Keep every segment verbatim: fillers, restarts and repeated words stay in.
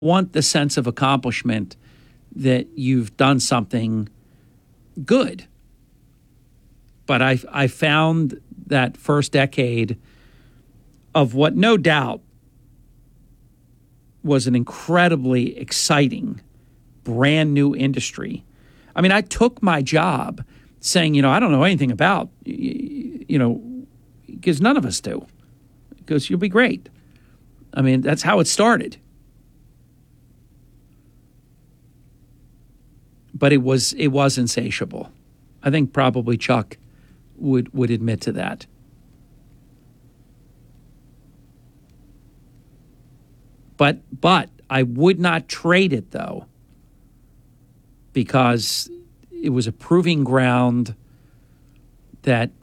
want the sense of accomplishment that you've done something good. But I, I found that first decade of what no doubt was an incredibly exciting, brand new industry. I mean, I took my job saying, you know, I don't know anything about, you know, because none of us do. Because you'll be great. I mean, that's how it started. But it was it was insatiable. I think probably Chuck would would admit to that. But but I would not trade it, though, because it was a proving ground that,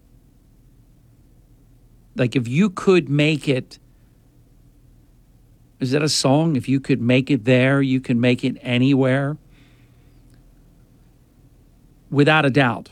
like, if you could make it, is that a song? If you could make it there, you can make it anywhere. Without a doubt.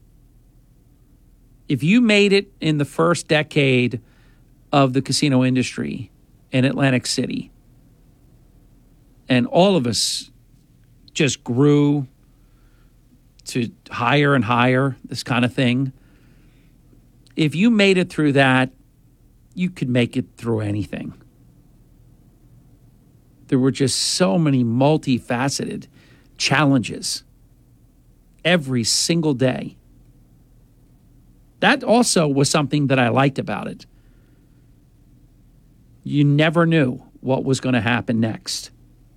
If you made it in the first decade of the casino industry in Atlantic City, and all of us just grew to higher and higher, this kind of thing, if you made it through that, you could make it through anything. There were just so many multifaceted challenges every single day. That also was something that I liked about it. You never knew what was going to happen next.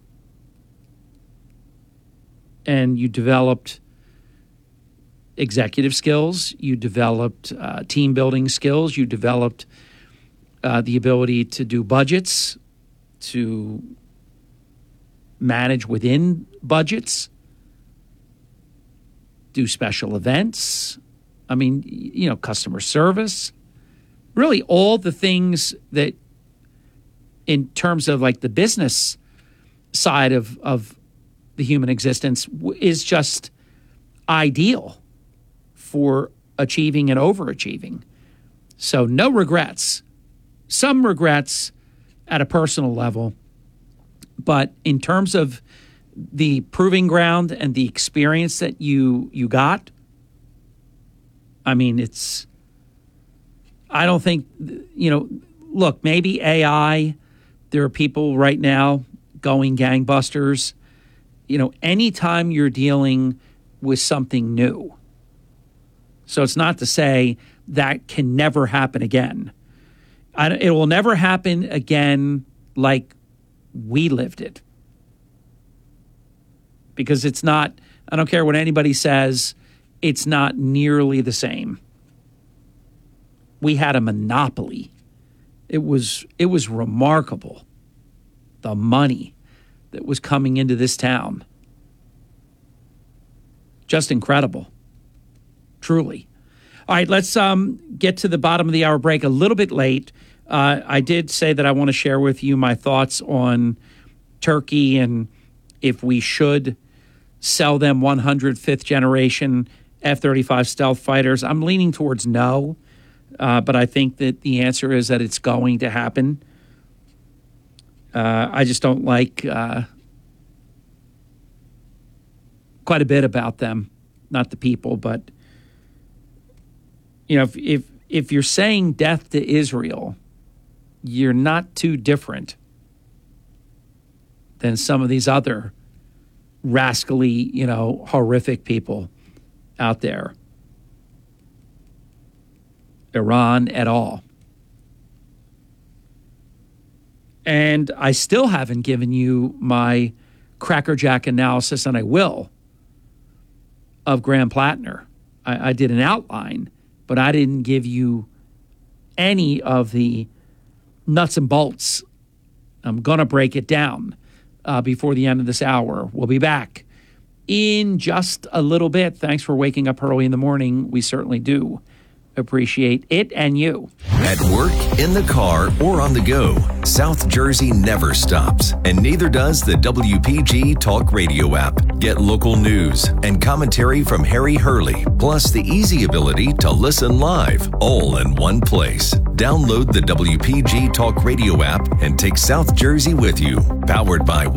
And you developed executive skills, you developed uh, team building skills, you developed uh, the ability to do budgets, to manage within budgets, do special events. I mean, you know, customer service, really all the things that in terms of like the business side of, of the human existence is just ideal for achieving and overachieving. So no regrets. Some regrets at a personal level, but in terms of the proving ground and the experience that you you got, I mean, it's, I don't think, you know, look, maybe A I, there are people right now going gangbusters. You know, anytime you're dealing with something new. So it's not to say that can never happen again. I, it will never happen again like we lived it. Because it's not, I don't care what anybody says, it's not nearly the same. We had a monopoly. It was it was remarkable, the money that was coming into this town. Just incredible. Truly. All right, let's um, get to the bottom of the hour break a little bit late. Uh, I did say that I want to share with you my thoughts on Turkey and if we should sell them one hundred fifth generation F thirty-five stealth fighters. I'm leaning towards no, uh, but I think that the answer is that it's going to happen. Uh, I just don't like uh, quite a bit about them, not the people, but you know, if if if you're saying death to Israel, you're not too different than some of these other rascally, you know, horrific people out there. Iran et al. And I still haven't given you my crackerjack analysis, and I will, of Graham Plattner. I, I did an outline, but I didn't give you any of the nuts and bolts. I'm going to break it down uh, before the end of this hour. We'll be back in just a little bit. Thanks for waking up early in the morning. We certainly do appreciate it and you. At work, in the car, or on the go, South Jersey never stops, and neither does the W P G Talk Radio app. Get local news and commentary from Harry Hurley, plus the easy ability to listen live, all in one place. Download the W P G Talk Radio app and take South Jersey with you. Powered by